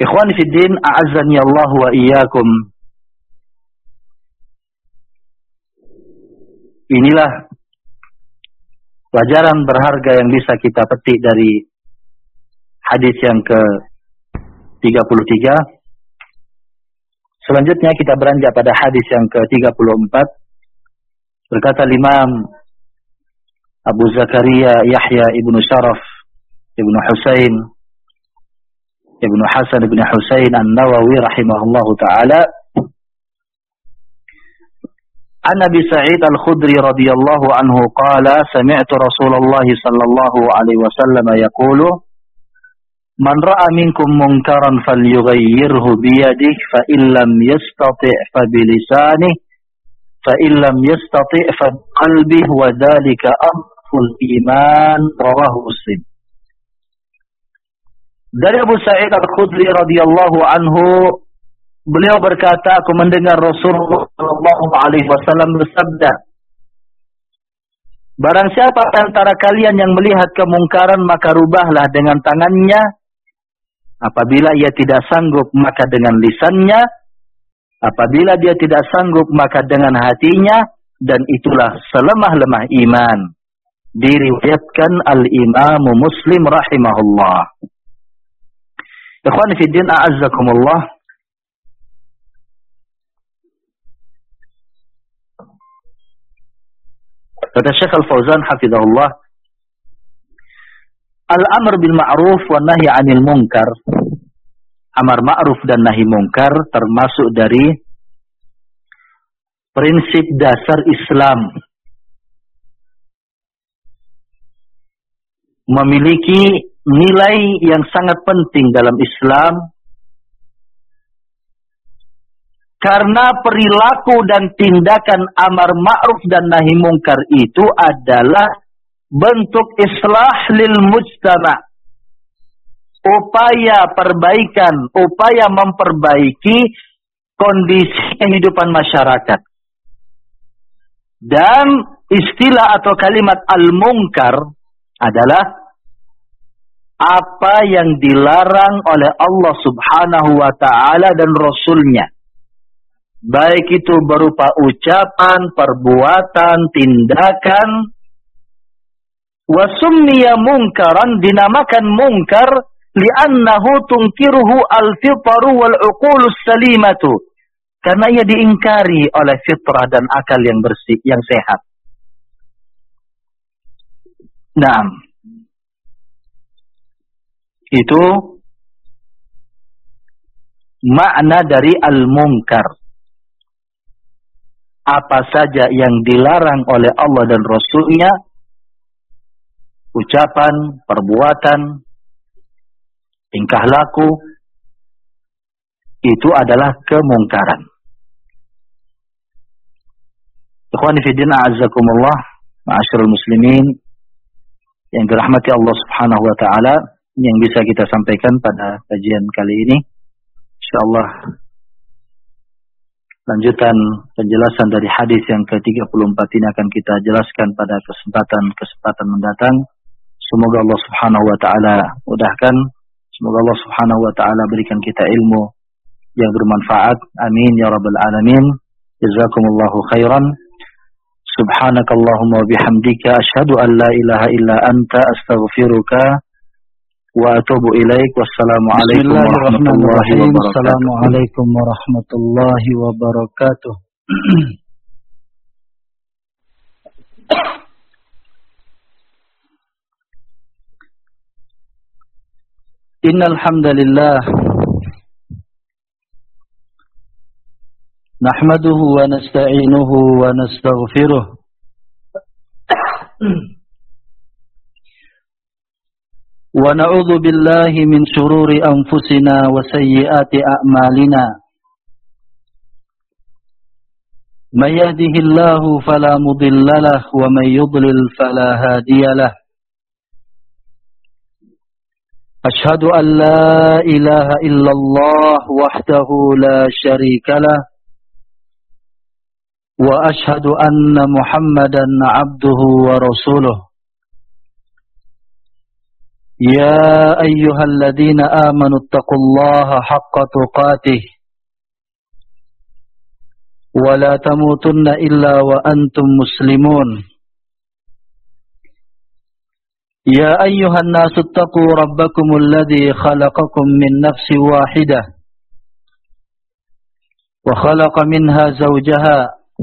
Ikhwani fid din, a'azzani Allah wa iyyakum. Inilah pelajaran berharga yang bisa kita petik dari hadis yang ke-33. Selanjutnya kita beranjak pada hadis yang ke-34. Berkata Imam Abu Zakaria Yahya ibnu Sharaf ibnu Husain ibnu Hasan ibnu Husain An-Nawawi rahimahullahu ta'ala, an Abi Sa'id Al-Khudri radhiyallahu anhu qala sami'tu Rasulullah sallallahu alaihi wasallam yaqulu man ra'a minkum munkaran falyughayyirhu biyadihi fa illam yastati' fa bilisanihi fa illam yastati' fa biqalbihi wa dhalika afdhul iman, rawahu Muslim. Dari Abu Sa'id Al-Khudri radhiyallahu anhu, beliau berkata, aku mendengar Rasulullah sallallahu alaihi wasallam bersabda, barang siapa antara kalian yang melihat kemungkaran maka rubahlah dengan tangannya, apabila ia tidak sanggup maka dengan lisannya, apabila dia tidak sanggup maka dengan hatinya, dan itulah selemah-lemah iman. Diriwayatkan Al-Imam Muslim rahimahullah. Ikhwani fi din, a'azzakumullah. Kata Syekh Al-Fauzan hafizahullah, al-amr bil ma'ruf wa nahi 'anil munkar. Amar ma'ruf dan nahi munkar termasuk dari prinsip dasar Islam. Memiliki nilai yang sangat penting dalam Islam, karena perilaku dan tindakan amar ma'ruf dan nahi munkar itu adalah bentuk islah lil mujtama, upaya perbaikan, upaya memperbaiki kondisi kehidupan masyarakat. Dan istilah atau kalimat al-munkar adalah apa yang dilarang oleh Allah Subhanahu wa ta'ala dan Rasulnya. Baik itu berupa ucapan, perbuatan, tindakan. Wa summiya munkaran, dinamakan munkar li'annahu tunkiruhu al-fitru wal uqulus salimatu. Karena ia diingkari oleh fitrah dan akal yang bersih, yang sehat. Nah, itu makna dari al-munkar. Apa saja yang dilarang oleh Allah dan Rasulnya, ucapan, perbuatan, tingkah laku, itu adalah kemungkaran. Ikhwani fi din, a'azzakumullah, ma'asyiral muslimin yang dirahmati Allah Subhanahu wa ta'ala, yang bisa kita sampaikan pada kajian kali ini, insyaallah lanjutan penjelasan dari hadis yang ke-34 ini akan kita jelaskan pada kesempatan mendatang. Semoga Allah Subhanahu wa ta'ala mudahkan, semoga Allah Subhanahu wa ta'ala berikan kita ilmu yang bermanfaat. Amin ya rabbal alamin. Jazakumullahu khairan. Subhanakallahumma wa bihamdika asyhadu an la ilaha illa anta astaghfiruka wa atubu ilaik. Wassalamualaikum warahmatullahi wabarakatuh. Assalamualaikum warahmatullahi wabarakatuh. Innal hamdalillah nahmaduhu wa nasta'inuhu wa nastaghfiruh wa na'udzu billahi min shururi anfusina wa sayyiati a'malina. May yahdihillahu fala mudilla lahu wa may yudlil fala hadiya lahu. Ashhadu an la ilaha illallah wahdahu la syarika lah wa ashhadu anna Muhammadan abduhu wa rasuluh. يا أيها الذين آمنوا اتقوا الله حق تقاته ولا تموتن إلا وأنتم مسلمون يا أيها الناس اتقوا ربكم الذي خلقكم من نفس واحدة وخلق منها زوجها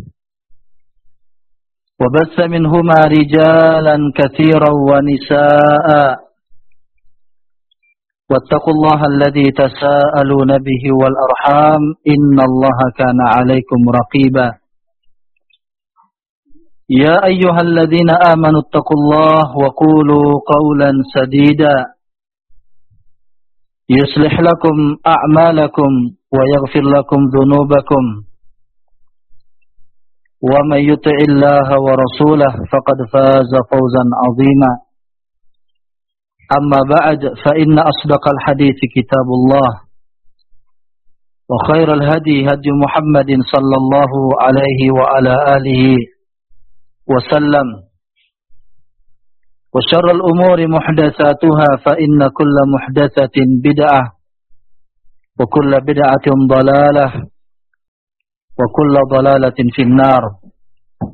وبث منهما رجالا كثيرا ونساء واتقوا الله الذي تساءلون به والأرحام إن الله كان عليكم رقيبا يا أيها الذين آمنوا اتقوا الله وقولوا قولا سديدا يصلح لكم أعمالكم ويغفر لكم ذنوبكم ومن يطع الله ورسوله فقد فاز فوزا عظيما أما بعد فإن أصدق الحديث كتاب الله وخير الهدي هدي محمد صلى الله عليه وعلى آله وسلم وشر الأمور محدثاتها فإن كل محدثة بدعة وكل بدعة ضلالة وكل ضلالة في النار.